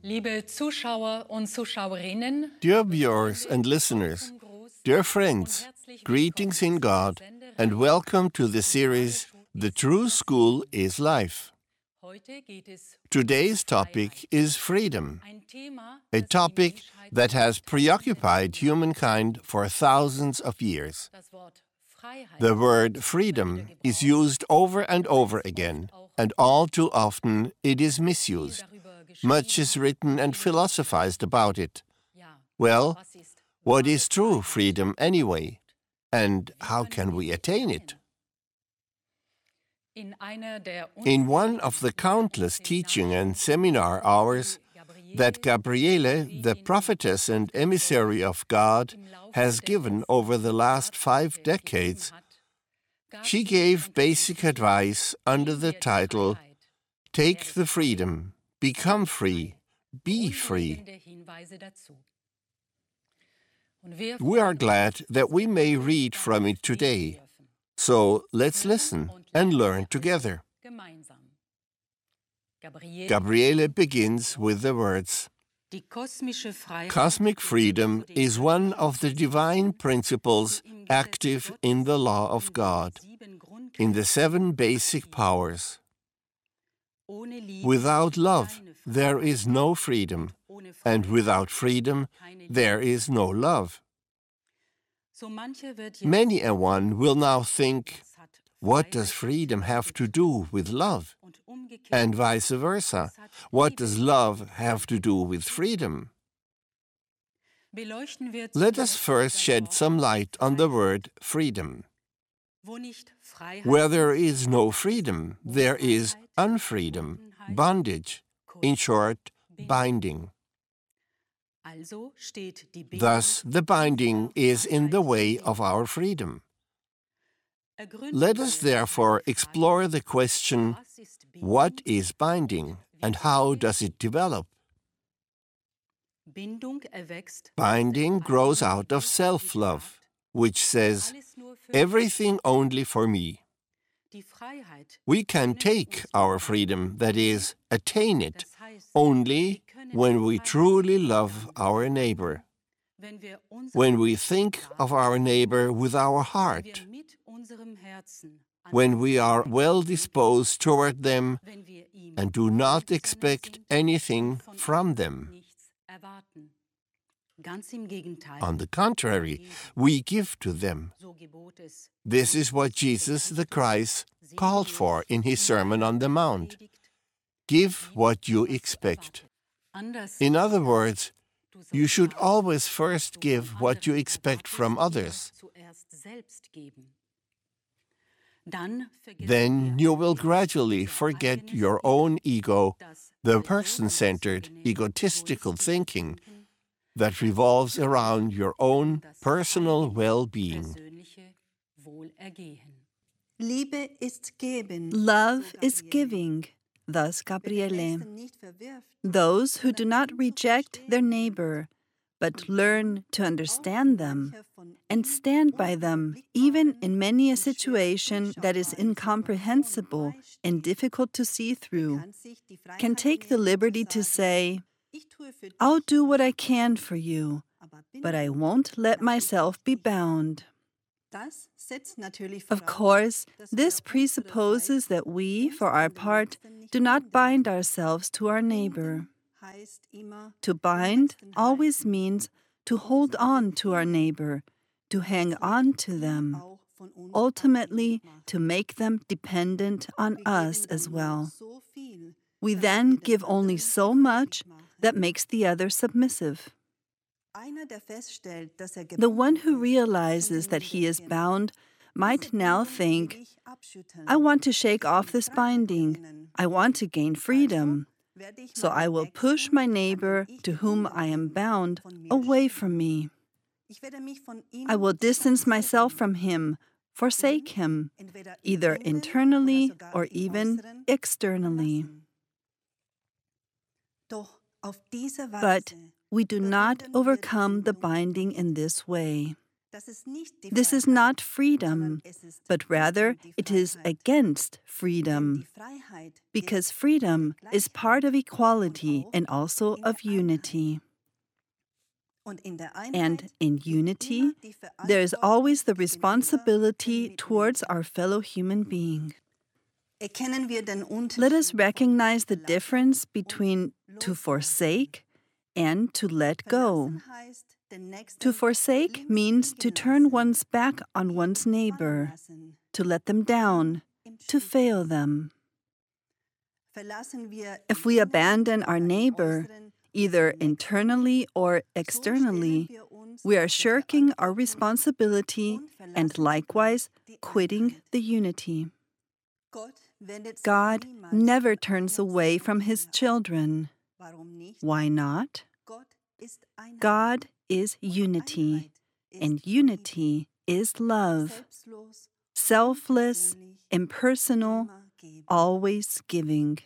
Liebe Zuschauer und Zuschauerinnen, Dear viewers and listeners, dear friends, greetings in God, and welcome to the series The True School is Life. Today's topic is freedom, a topic that has preoccupied humankind for thousands of years. The word freedom is used over and over again, and all too often it is misused. Much is written and philosophized about it. Well, what is true freedom anyway? And how can we attain it? In one of the countless teaching and seminar hours that Gabriele, the prophetess and emissary of God, has given over the last 5 decades, she gave basic advice under the title, Take the Freedom, Become Free, Be Free. We are glad that we may read from it today. So let's listen and learn together. Gabriele begins with the words, Cosmic freedom is one of the divine principles active in the law of God, in the 7 basic powers. Without love, there is no freedom, and without freedom, there is no love. Many a one will now think, what does freedom have to do with love? And vice versa, what does love have to do with freedom? Let us first shed some light on the word freedom. Where there is no freedom, there is unfreedom, bondage, in short, binding. Thus, the binding is in the way of our freedom. Let us therefore explore the question, what is binding and how does it develop? Binding grows out of self-love, which says, everything only for me. We can take our freedom, that is, attain it, only when we truly love our neighbor, when we think of our neighbor with our heart, when we are well disposed toward them and do not expect anything from them. On the contrary, we give to them. This is what Jesus the Christ called for in his Sermon on the Mount. Give what you expect. In other words, you should always first give what you expect from others. Then you will gradually forget your own ego, the person-centered, egotistical thinking that revolves around your own personal well-being. Love is giving, thus Gabriele. Those who do not reject their neighbor, but learn to understand them and stand by them, even in many a situation that is incomprehensible and difficult to see through, can take the liberty to say, I'll do what I can for you, but I won't let myself be bound. Of course, this presupposes that we, for our part, do not bind ourselves to our neighbor. To bind always means to hold on to our neighbor, to hang on to them, ultimately to make them dependent on us as well. We then give only so much that makes the other submissive. The one who realizes that he is bound might now think, I want to shake off this binding. I want to gain freedom. So I will push my neighbor to whom I am bound away from me. I will distance myself from him, forsake him, either internally or even externally. But we do not overcome the binding in this way. This is not freedom, but rather it is against freedom, because freedom is part of equality and also of unity. And in unity, there is always the responsibility towards our fellow human being. Let us recognize the difference between to forsake and to let go. To forsake means to turn one's back on one's neighbor, to let them down, to fail them. If we abandon our neighbor, either internally or externally, we are shirking our responsibility and likewise quitting the unity. God never turns away from His children. Why not? God is unity, and unity is love. Selfless, impersonal, always giving.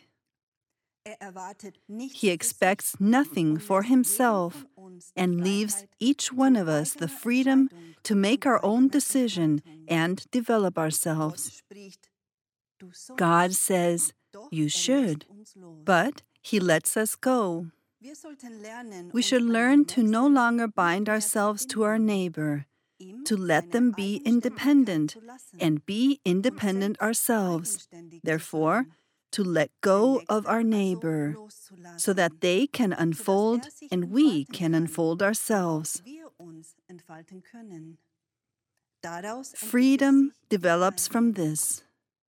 He expects nothing for Himself and leaves each one of us the freedom to make our own decision and develop ourselves. God says, "You should," but He lets us go. We should learn to no longer bind ourselves to our neighbor, to let them be independent, and be independent ourselves. Therefore, to let go of our neighbor, so that they can unfold and we can unfold ourselves. Freedom develops from this.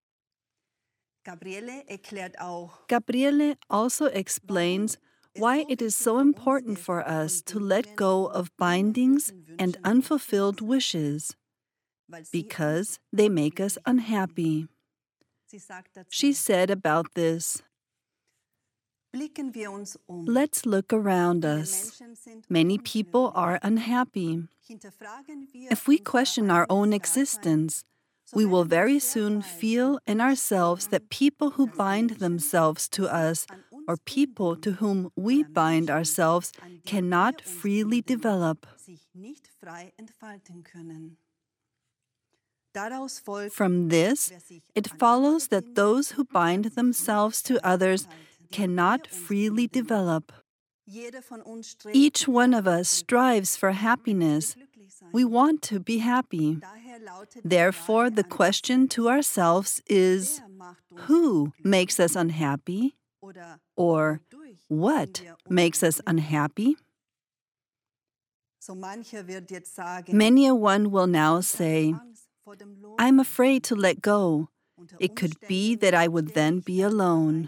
Gabriele also explains why it is so important for us to let go of bindings and unfulfilled wishes, because they make us unhappy. She said about this, "Let's look around us. Many people are unhappy. If we question our own existence, we will very soon feel in ourselves that people who bind themselves to us or people to whom we bind ourselves cannot freely develop. From this, it follows that those who bind themselves to others cannot freely develop. Each one of us strives for happiness. We want to be happy. Therefore, the question to ourselves is, who makes us unhappy? Or what makes us unhappy? Many a one will now say, I'm afraid to let go. It could be that I would then be alone.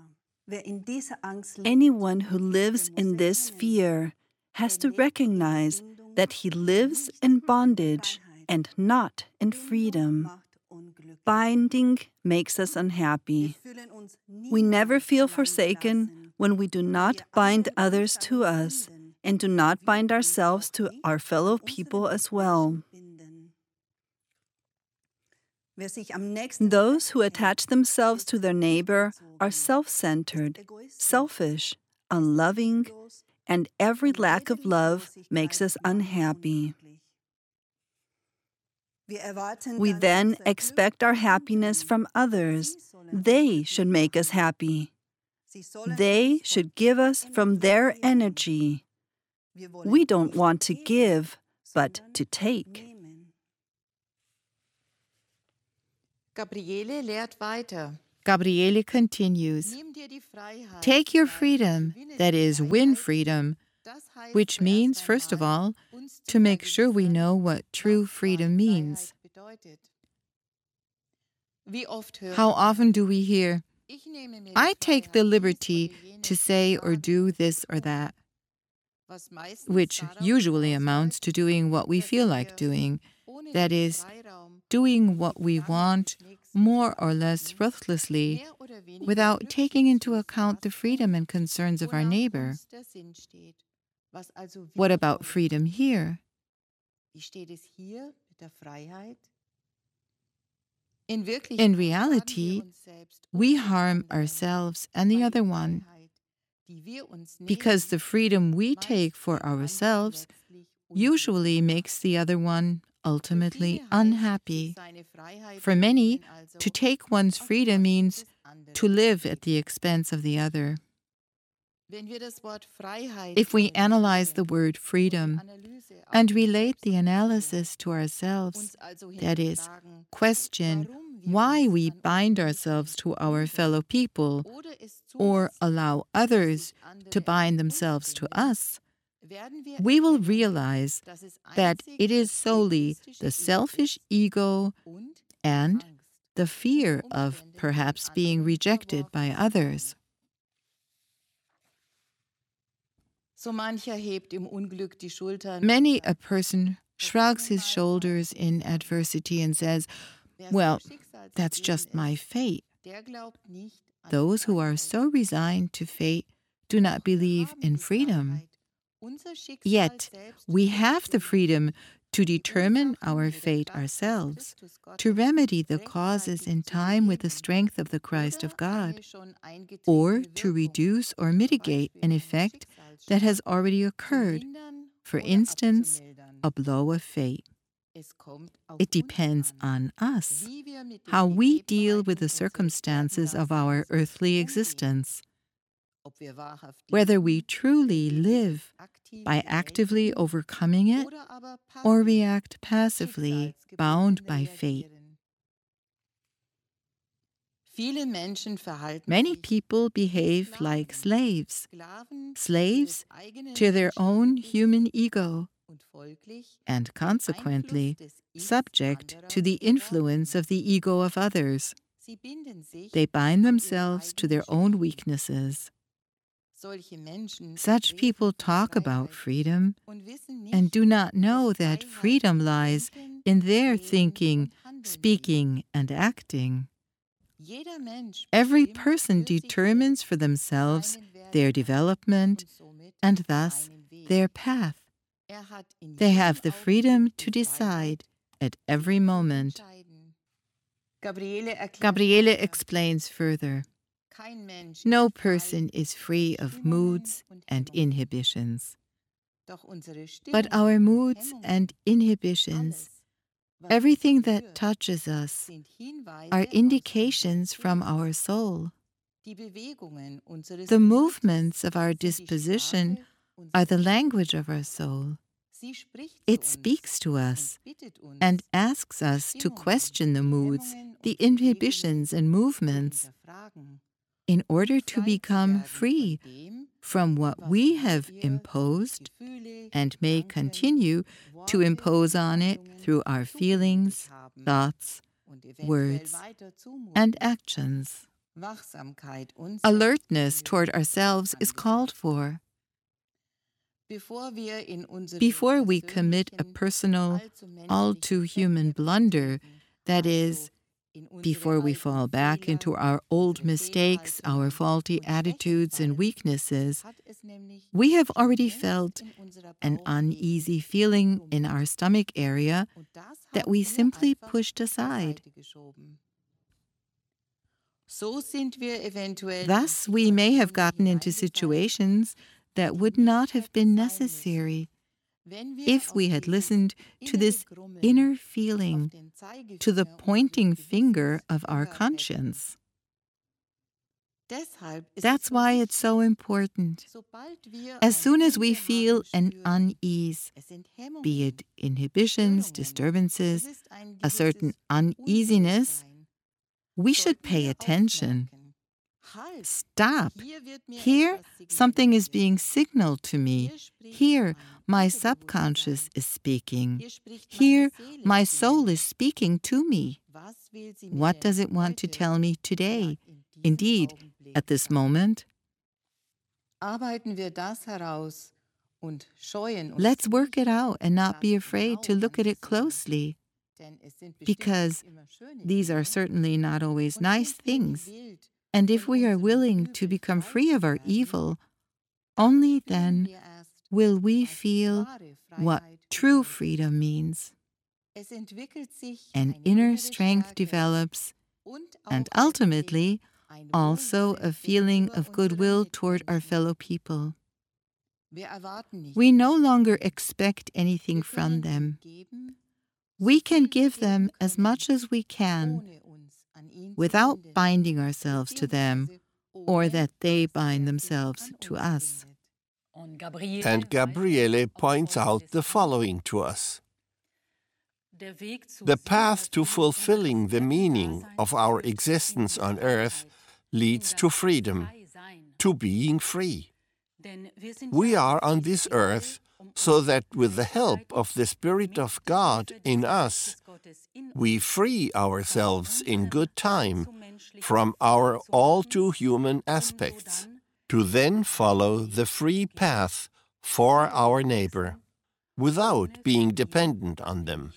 Anyone who lives in this fear has to recognize that he lives in bondage and not in freedom. Binding makes us unhappy. We never feel forsaken when we do not bind others to us and do not bind ourselves to our fellow people as well. Those who attach themselves to their neighbor are self-centered, selfish, unloving, and every lack of love makes us unhappy. We then expect our happiness from others. They should make us happy. They should give us from their energy. We don't want to give, but to take. Gabriele lehrt weiter. Gabriele continues, take your freedom, that is, win freedom, which means, first of all, to make sure we know what true freedom means. How often do we hear, I take the liberty to say or do this or that, which usually amounts to doing what we feel like doing, that is, doing what we want more or less ruthlessly without taking into account the freedom and concerns of our neighbor. What about freedom here? In reality, we harm ourselves and the other one, because the freedom we take for ourselves usually makes the other one ultimately unhappy. For many, to take one's freedom means to live at the expense of the other. If we analyze the word freedom and relate the analysis to ourselves, that is, question why we bind ourselves to our fellow people or allow others to bind themselves to us, we will realize that it is solely the selfish ego and the fear of perhaps being rejected by others. Many a person shrugs his shoulders in adversity and says, "Well, that's just my fate." Those who are so resigned to fate do not believe in freedom. Yet, we have the freedom to determine our fate ourselves, to remedy the causes in time with the strength of the Christ of God, or to reduce or mitigate an effect that has already occurred, for instance, a blow of fate. It depends on us, how we deal with the circumstances of our earthly existence, whether we truly live by actively overcoming it or react passively, bound by fate. Many people behave like slaves to their own human ego, and consequently subject to the influence of the ego of others. They bind themselves to their own weaknesses. Such people talk about freedom and do not know that freedom lies in their thinking, speaking, and acting. Every person determines for themselves their development and thus their path. They have the freedom to decide at every moment. Gabriele explains further. No person is free of moods and inhibitions. But our moods and inhibitions, everything that touches us, are indications from our soul. The movements of our disposition are the language of our soul. It speaks to us and asks us to question the moods, the inhibitions and movements, in order to become free from what we have imposed and may continue to impose on it through our feelings, thoughts, words, and actions. Alertness toward ourselves is called for. Before we commit a personal, all-too-human blunder, that is, before we fall back into our old mistakes, our faulty attitudes and weaknesses, we have already felt an uneasy feeling in our stomach area that we simply pushed aside. Thus, we may have gotten into situations that would not have been necessary if we had listened to this inner feeling, to the pointing finger of our conscience. That's why it's so important. As soon as we feel an unease, be it inhibitions, disturbances, a certain uneasiness, we should pay attention. Stop. Here, something is being signaled to me. Here, my subconscious is speaking. Here, my soul is speaking to me. What does it want to tell me today? Indeed, at this moment. Let's work it out and not be afraid to look at it closely, because these are certainly not always nice things. And if we are willing to become free of our evil, only then will we feel what true freedom means. An inner strength develops, and ultimately, also a feeling of goodwill toward our fellow people. We no longer expect anything from them. We can give them as much as we can without binding ourselves to them or that they bind themselves to us. And Gabriele points out the following to us. The path to fulfilling the meaning of our existence on earth leads to freedom, to being free. We are on this earth so that with the help of the Spirit of God in us, we free ourselves in good time from our all too human aspects, to then follow the free path for our neighbor, without being dependent on them.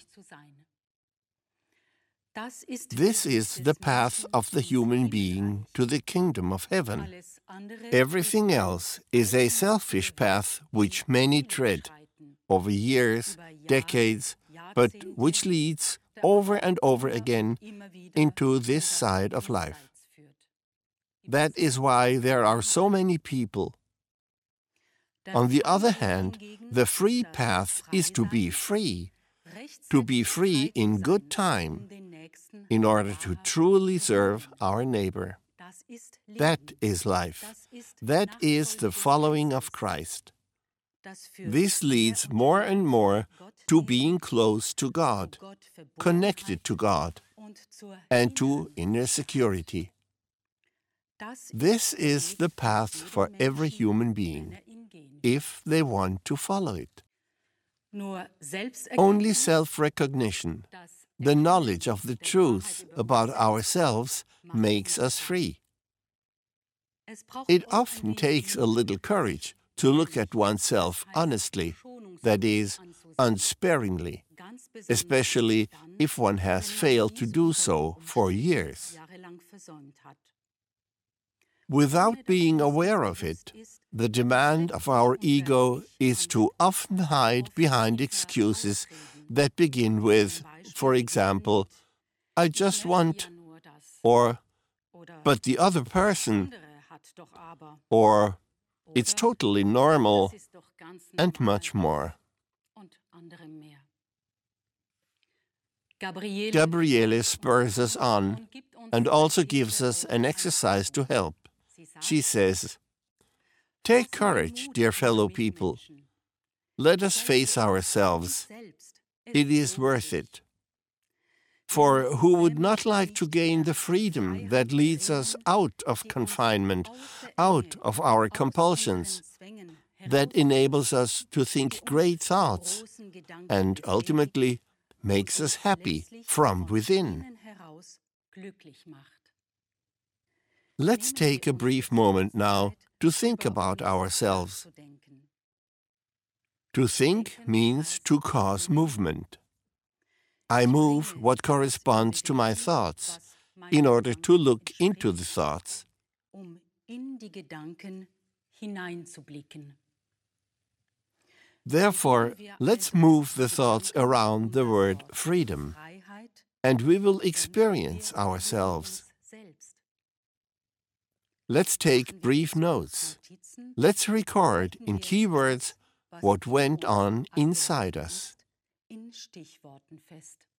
This is the path of the human being to the kingdom of heaven. Everything else is a selfish path which many tread over years, decades, but which leads over and over again into this side of life. That is why there are so many people. On the other hand, the free path is to be free in good time, in order to truly serve our neighbor. That is life. That is the following of Christ. This leads more and more to being close to God, connected to God, and to inner security. This is the path for every human being, if they want to follow it. Only self-recognition, the knowledge of the truth about ourselves, makes us free. It often takes a little courage to look at oneself honestly, that is, unsparingly, especially if one has failed to do so for years. Without being aware of it, the demand of our ego is to often hide behind excuses that begin with, for example, I just want, or but the other person, or it's totally normal, and much more. Gabriele spurs us on and also gives us an exercise to help. She says, "Take courage, dear fellow people. Let us face ourselves. It is worth it. For who would not like to gain the freedom that leads us out of confinement, out of our compulsions, that enables us to think great thoughts, and ultimately makes us happy from within?" Let's take a brief moment now to think about ourselves. To think means to cause movement. I move what corresponds to my thoughts in order to look into the thoughts. Therefore, let's move the thoughts around the word freedom, and we will experience ourselves. Let's take brief notes. Let's record in keywords what went on inside us.